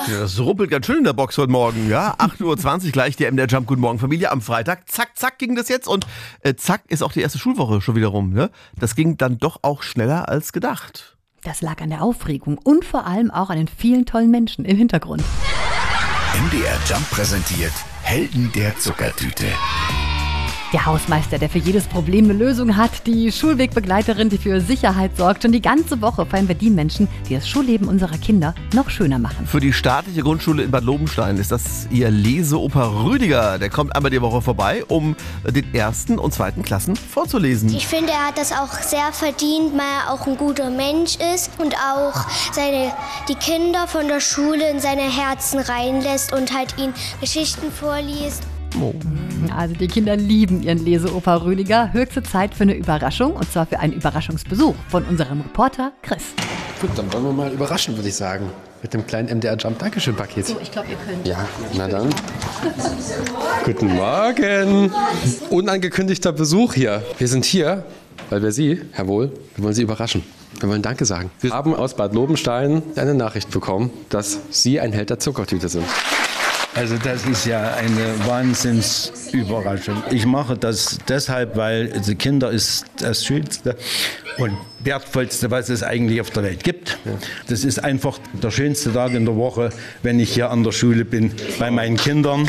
Ja, das ruppelt ganz schön in der Box heute Morgen. Ja, 8:20 Uhr gleich der MDR Jump. Guten Morgen Familie am Freitag. Zack, zack ging das jetzt und zack ist auch die erste Schulwoche schon wieder rum. Ne? Das ging dann doch auch schneller als gedacht. Das lag an der Aufregung und vor allem auch an den vielen tollen Menschen im Hintergrund. MDR Jump präsentiert Helden der Zuckertüte. Der Hausmeister, der für jedes Problem eine Lösung hat, die Schulwegbegleiterin, die für Sicherheit sorgt. Schon die ganze Woche feiern wir die Menschen, die das Schulleben unserer Kinder noch schöner machen. Für die staatliche Grundschule in Bad Lobenstein ist das ihr Leseoper Rüdiger. Der kommt einmal die Woche vorbei, um den ersten und zweiten Klassen vorzulesen. Ich finde, er hat das auch sehr verdient, weil er auch ein guter Mensch ist und auch die Kinder von der Schule in seine Herzen reinlässt und halt ihnen Geschichten vorliest. Oh. Also die Kinder lieben ihren Leseoper Rüdiger. Höchste Zeit für eine Überraschung, und zwar für einen Überraschungsbesuch von unserem Reporter Chris. Gut, dann wollen wir mal überraschen, würde ich sagen. Mit dem kleinen MDR Jump Dankeschön-Paket. So, ich glaube, ihr könnt. Ja, na dann. Guten Morgen. Unangekündigter Besuch hier. Wir sind hier, weil wir Sie, Herr Wohl, wir wollen Sie überraschen. Wir wollen Danke sagen. Wir haben aus Bad Lobenstein eine Nachricht bekommen, dass Sie ein Held der Zuckertüte sind. Also das ist ja eine Wahnsinnsüberraschung. Ich mache das deshalb, weil die Kinder ist das Schönste und Wertvollste, was es eigentlich auf der Welt gibt. Das ist einfach der schönste Tag in der Woche, wenn ich hier an der Schule bin, bei meinen Kindern.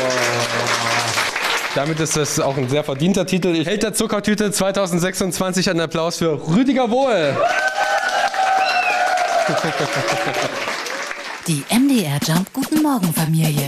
Damit ist das auch ein sehr verdienter Titel. Held der Zuckertüte 2026. Ein Applaus für Rüdiger Wohl. Die MDR Jump Guten Morgen Familie.